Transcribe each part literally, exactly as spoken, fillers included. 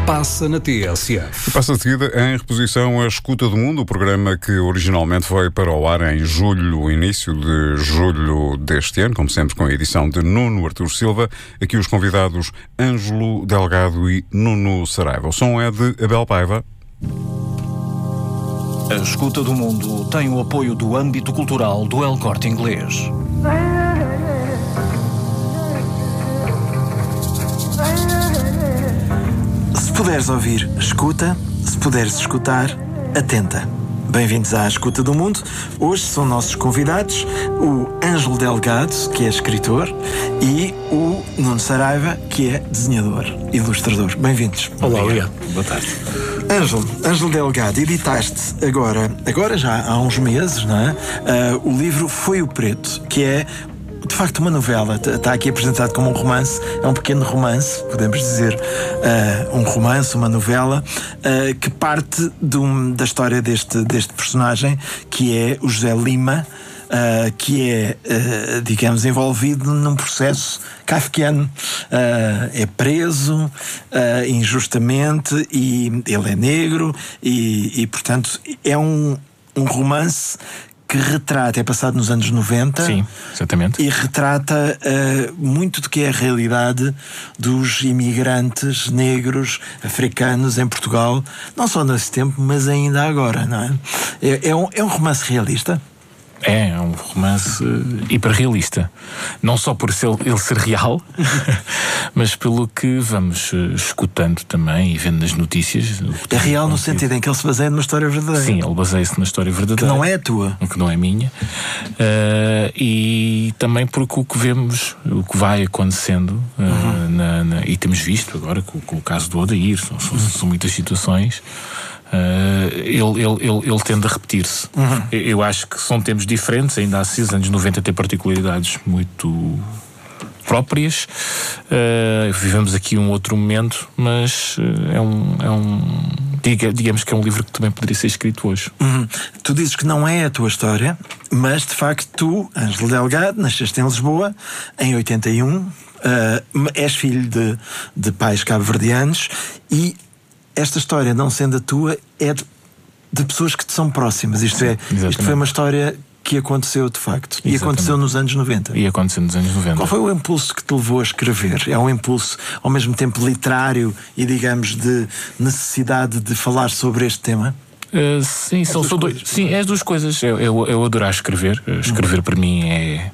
passa na T S F. E passa de seguida em reposição a Escuta do Mundo, o programa que originalmente foi para o ar em julho, início de julho deste ano, como sempre com a edição de Nuno Artur Silva. Aqui os convidados Ângelo Delgado e Nuno Saraiva. O som é de Abel Paiva. A Escuta do Mundo tem o apoio do âmbito cultural do El Corte Inglês. Se puderes ouvir, escuta. Se puderes escutar, atenta. Bem-vindos à Escuta do Mundo. Hoje são nossos convidados o Ângelo Delgado, que é escritor, e o Nuno Saraiva, que é desenhador, ilustrador. Bem-vindos. Olá, obrigado. Boa tarde. Ângelo, Ângelo Delgado, editaste agora, agora já há uns meses, não é? Uh, o livro Foi o Preto, que é de facto uma novela. Está aqui apresentado como um romance. É um pequeno romance, podemos dizer uh, um romance, uma novela, uh, que parte de um, da história deste, deste personagem, que é o José Lima, uh, que é, uh, digamos, envolvido num processo kafkiano. Uh, é preso uh, injustamente, e ele é negro, e, e portanto é um, um romance que retrata, é passado nos anos noventa. Sim, exatamente. E retrata uh, muito do que é a realidade dos imigrantes negros, africanos em Portugal, não só nesse tempo, mas ainda agora, não é? É, é, um, é um romance realista? É, é um romance hiperrealista. Não só por ser, ele ser real, mas pelo que vamos uh, escutando também e vendo nas notícias. É real no sentido em que ele se baseia numa história verdadeira. Sim, ele baseia-se na história verdadeira. Que não é a tua. Que não é minha. Uh, e também porque o que vemos, o que vai acontecendo, uh, uhum. na, na, e temos visto agora com, com o caso do Odair, são, são, são muitas situações. Uh, ele, ele, ele, ele tende a repetir-se. Uhum. Eu, eu acho que são tempos diferentes, ainda assim, os anos noventa têm particularidades muito próprias. Uh, vivemos aqui um outro momento, mas uh, é um. É um diga, digamos que é um livro que também poderia ser escrito hoje. Uhum. Tu dizes que não é a tua história, mas de facto tu, Ângelo Delgado, nasceste em Lisboa em oitenta e um, uh, és filho de, de pais cabo-verdianos, e esta história, não sendo a tua, é de, de pessoas que te são próximas. Isto é, isto foi uma história que aconteceu de facto. E Exatamente. aconteceu nos anos noventa. E aconteceu nos anos noventa. Qual foi o impulso que te levou a escrever? É um impulso ao mesmo tempo literário e, digamos, de necessidade de falar sobre este tema? Uh, sim, são, são dois. Sim, é as duas coisas. Eu, eu, eu adorar escrever. Escrever hum. para mim é.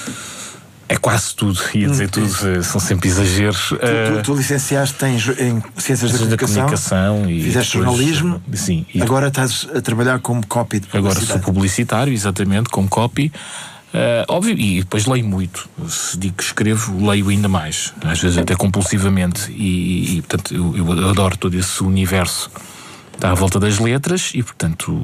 É quase tudo, ia dizer tudo, são sempre exageros. Tu, tu, tu licenciaste em, em Ciências da Comunicação, da comunicação e fizeste depois, jornalismo, sim, e agora estás a trabalhar como copy de publicidade. Agora sou publicitário, exatamente, como copy. Uh, óbvio, e depois leio muito. Se digo que escrevo, leio ainda mais, às vezes até compulsivamente, e, e, e portanto eu, eu adoro todo esse universo. Está à volta das letras e, portanto,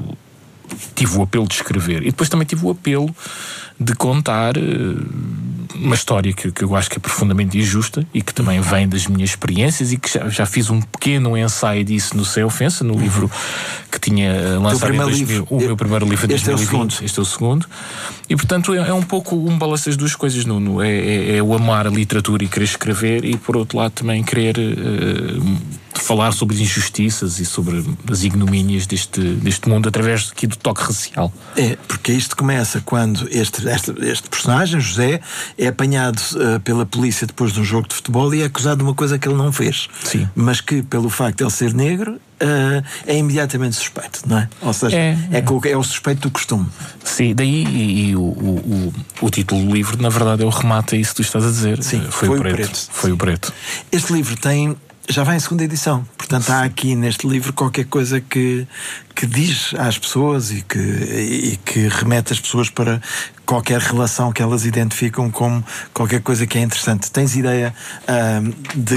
tive o apelo de escrever. E depois também tive o apelo de contar uh, uma história que, que eu acho que é profundamente injusta e que também vem das minhas experiências, e que já, já fiz um pequeno ensaio disso no Sem Ofensa, no uhum. livro que tinha lançado em dois mil, livro, o meu primeiro livro de este dois mil e vinte. É este é o segundo. E, portanto, é, é um pouco um balanço das duas coisas, Nuno. É, é, é o amar a literatura e querer escrever, e, por outro lado, também querer uh, falar sobre as injustiças e sobre as ignomínias deste, deste mundo através aqui do toque racial. É, porque isto começa quando este, este, este personagem, José, é apanhado uh, pela polícia depois de um jogo de futebol e é acusado de uma coisa que ele não fez. Sim. Mas que, pelo facto de ele ser negro, uh, é imediatamente suspeito, não é? Ou seja, é, é, é. é o suspeito do costume. Sim, daí e, e o, o, o, o título do livro, na verdade, é o remate a isso que tu estás a dizer. Sim, foi, foi o preto. preto. Foi o preto. Este livro tem... já vai em segunda edição, portanto há aqui neste livro qualquer coisa que, que diz às pessoas e que, e que remete as pessoas para qualquer relação que elas identificam como qualquer coisa que é interessante. Tens ideia uh, de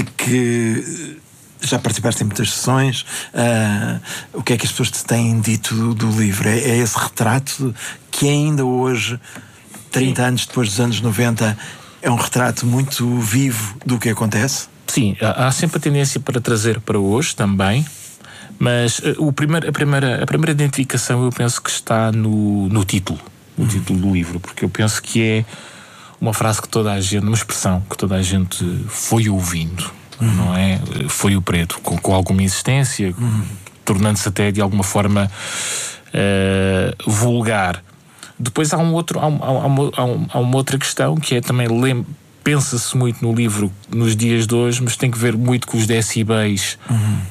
que já participaste em muitas sessões, uh, o que é que as pessoas te têm dito do, do livro? É, é esse retrato que ainda hoje, trinta anos depois dos anos noventa, é um retrato muito vivo do que acontece? Sim, há sempre a tendência para trazer para hoje também, mas o primeiro, a, primeira, a primeira identificação eu penso que está no, no título, no uhum. título do livro, porque eu penso que é uma frase que toda a gente, uma expressão que toda a gente foi ouvindo uhum. não é? Foi o preto, com, com alguma insistência, uhum. tornando-se até de alguma forma uh, vulgar. Depois há, um outro, há, um, há, uma, há, um, há uma outra questão que é também, lem- pensa-se muito no livro nos dias de hoje, mas tem que ver muito com os decibéis. Uhum.